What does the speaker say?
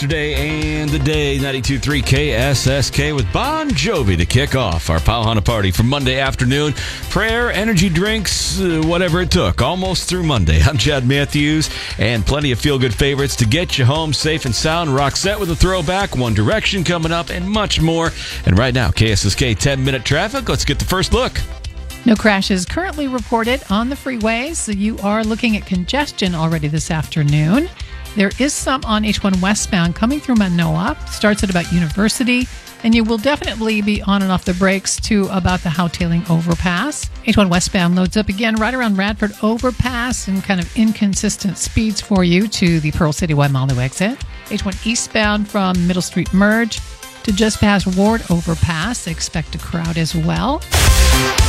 Yesterday and the day, 92.3 KSSK with Bon Jovi to kick off our Pauhana party for Monday afternoon. Prayer, energy drinks, whatever it took, almost through Monday. I'm Chad Matthews, and plenty of feel-good favorites to get you home safe and sound. Roxette with a throwback, One Direction coming up, and much more. And right now, KSSK 10-minute traffic. Let's get the first look. No crashes currently reported on the freeways, so you are looking at congestion already this afternoon. There is some on H1 westbound coming through Manoa. Starts at about University, and you will definitely be on and off the brakes to about the Howtailing overpass. H1 westbound loads up again right around Radford overpass and kind of inconsistent speeds for you to the Pearl City Waimalu exit. H1 eastbound from Middle Street Merge to just past Ward overpass. Expect a crowd as well.